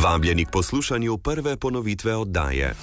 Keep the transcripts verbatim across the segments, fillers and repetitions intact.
Vabljeni k poslušanju prve ponovitve oddaje.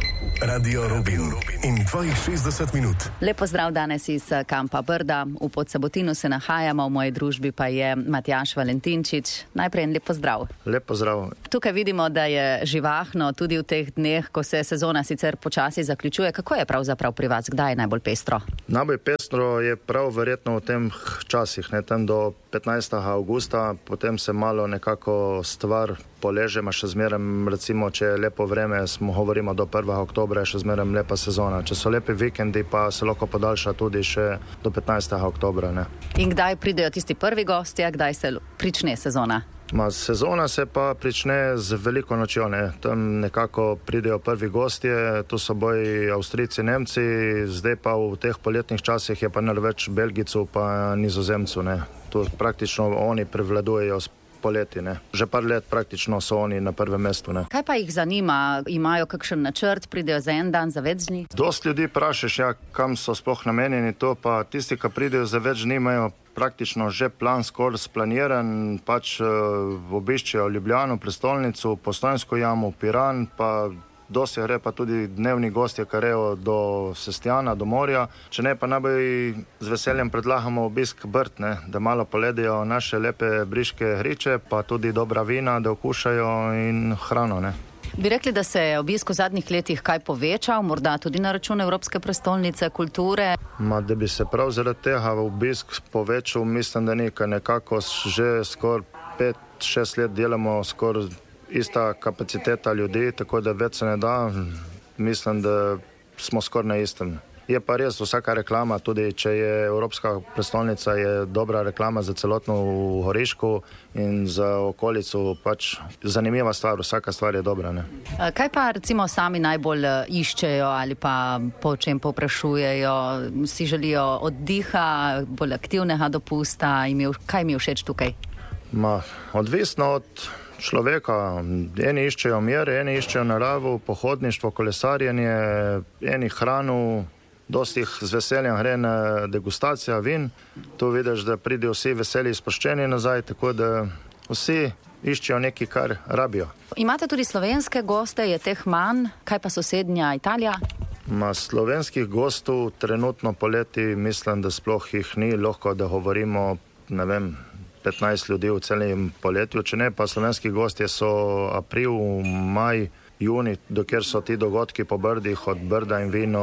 Radio Rubin in tvojih šestdeset minut. Lep pozdrav danes iz kampa Brda. V Podsabotinu se nahajamo, v moji družbi pa je Matjaž Valentinčič. Najprej en lep pozdrav. Lep pozdrav. Tukaj vidimo, da je živahno tudi v teh dneh, ko se sezona sicer počasi zaključuje. Kako je pravzaprav pri vas? Kdaj je najbolj pestro? Najbolj pestro je prav verjetno v tem časih, ne, tam do petnajstega avgusta, potem se malo nekako stvar poleže, ma še zmeraj, recimo, če je lepo vreme, smo govorimo do prvega oktobra, je še zmeraj lepa sezona. Če so lepi vikendi, pa se lahko podaljša tudi še do petnajstega oktobra. Ne. In kdaj pridejo tisti prvi gostje, kdaj se prične sezona? Ma, sezona se pa prične z veliko nočjo, ne. Tam nekako pridejo prvi gostje, tu so boj Avstrijci, Nemci, zdaj pa v teh poletnih časih je pa največ Belgijcev pa Nizozemcev, ne. Tu praktično oni prevladujejo poleti, ne. Že par let praktično so oni na prvem mestu, ne. Kaj pa jih zanima? Imajo kakšen načrt? Pridejo za en dan, za več dni? Dost ljudi prašaš, ja, kam so sploh namenjeni, to pa tisti, ki pridejo za več dni, imajo praktično že plan skoraj splaniran, pač uh, obiščejo Ljubljano, prestolnico, Postojnsko jamo, Piran, pa dosti gre pa tudi dnevni gostje karejo do Sestjana, do morja. Če ne, pa najbolj z veseljem predlagamo obisk Brd, ne, da malo poledijo naše lepe briške hriče, pa tudi dobra vina, da okušajo in hrano, ne. Bi rekli, da se je obisk v zadnjih letih kaj povečal, morda tudi na račun Evropske prestolnice kulture? Ma, da bi se prav zaradi tega obisk povečal, mislim, da nekaj nekako že skoraj pet, šest let delamo skoraj ista kapaciteta ljudi, tako da več se ne da, mislim, da smo skoraj na istem. Je pa res, vsaka reklama, tudi če je Evropska prestolnica, je dobra reklama za celotno Goriško in za okolico, pač zanimiva stvar, vsaka stvar je dobra, ne. Kaj pa recimo sami najbolj iščejo ali pa po čem povprašujejo? Si želijo oddiha, bolj aktivnega dopusta? Kaj mi je všeč tukaj? Ma, odvisno od človeka. Eni iščejo mir, eni iščejo naravo, pohodništvo, kolesarjenje, eni hranu, dosti jih z veseljem gre na degustacija vin. Tu vidiš, da pridejo vsi veseli sproščeni nazaj, tako da vsi iščejo nekaj, kar rabijo. Imate tudi slovenske goste, je teh manj, kaj pa sosednja Italija? Ma, slovenskih gostov trenutno poleti mislim, da sploh jih ni, lahko da govorimo, ne vem, petnajst ljudi v celem poletju, če ne, pa slovenski gostje so april, maj, juni, dokjer so ti dogodki po Brdih, od Brda in vino,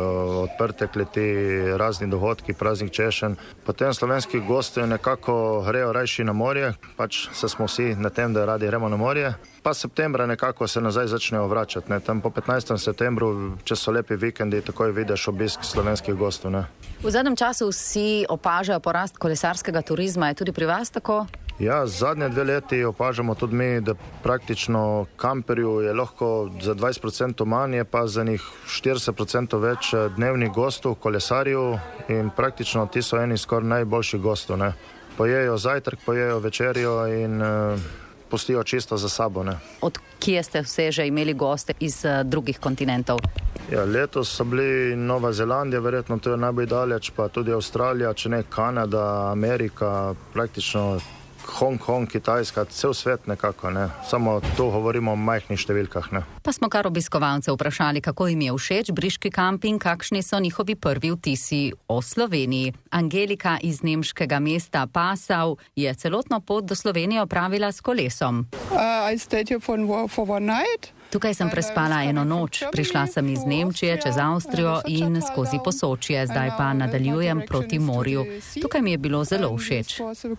odprte kleti, razni dogodki, praznik češen. Potem slovenski gostje nekako grejo rajši na morje, pač se smo vsi na tem, da radi gremo na morje. Pa septembra nekako se nazaj začnejo vračati, ne. Tam po petnajstem septembru, če so lepi vikendi, takoj vidiš obisk slovenskih gostov, ne. V zadnjem času vsi opažajo porast kolesarskega turizma, je tudi pri vas tako? Ja, zadnje dve leti opažamo tudi mi, da praktično kamperju je lahko za dvajset procentov manj, pa za njih štirideset procentov več dnevnih gostov, kolesarjev in praktično ti so eni skoraj najboljši gostov, ne. Pojejo zajtrk, pojejo večerjo in uh, pustijo čisto za sabo, ne. Od kje ste vse že imeli goste iz uh, drugih kontinentov? Ja, letos so bili Nova Zelandija, verjetno to je najbolj daleč, pa tudi Avstralija, če ne Kanada, Amerika, praktično Hong Kong, Kitajska, cel svet nekako, ne. Samo tu govorimo o majhnih številkah, ne. Pa smo kar obiskovalce vprašali, kako jim je všeč briški kamp in kakšni so njihovi prvi vtisi o Sloveniji. Angelika iz nemškega mesta Passau je celotno pot do Slovenije opravila s kolesom. Uh, I stayed here for, for one night. Tukaj sem prespala eno noč, prišla sem iz Nemčije čez Avstrijo in skozi Posočje, zdaj pa nadaljujem proti morju. Tukaj mi je bilo zelo všeč.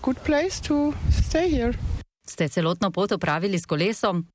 Ste celotno pot opravili s kolesom?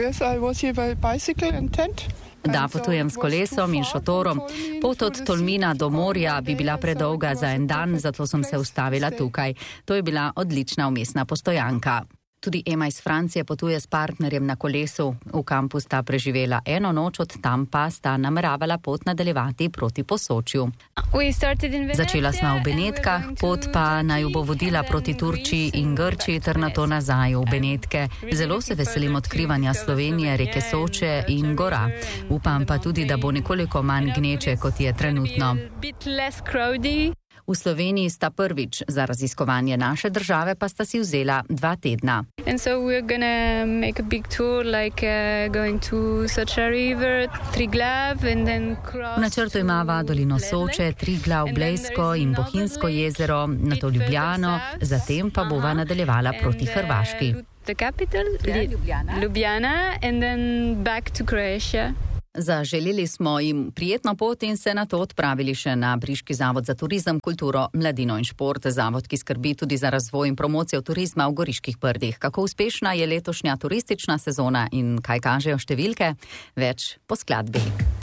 Da, potujem s kolesom in šotorom. Pot od Tolmina do morja bi bila predolga za en dan, zato sem se ustavila tukaj. To je bila odlična vmesna postojanka. Tudi Ema iz Francije potuje s partnerjem na kolesu. V kampu sta preživela eno noč, od tam pa sta nameravala pot nadaljevati proti Posočju. Začela sva v Benetkah, pot pa naj bo vodila proti Turčiji in Grčiji ter nato nazaj v Benetke. Zelo se veselim odkrivanja Slovenije, reke Soče in gora. Upam pa tudi, da bo nekoliko manj gneče, kot je trenutno. V Sloveniji sta prvič, za raziskovanje naše države pa sta si vzela dva tedna. And so we're gonna make a big tour, like uh, going to Soča River, Triglav and then cross. V načrtu imava dolino Soče, Triglav, Blejsko in Bohinjsko jezero, nato Ljubljano, zatem pa bova nadaljevala proti Hrvaški. The capital, Ljubljana. Ljubljana and then back to Croatia. Zaželeli smo jim prijetno pot in se na to odpravili še na Briški zavod za turizem, kulturo, mladino in šport, zavod, ki skrbi tudi za razvoj in promocijo turizma v Goriških Brdih. Kako uspešna je letošnja turistična sezona in kaj kažejo številke? Več po skladbi.